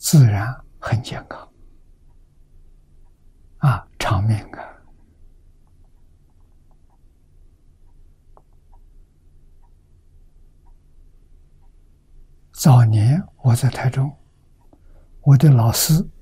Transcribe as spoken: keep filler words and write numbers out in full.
自然很健康啊，长命啊。早年我在台中，我的老师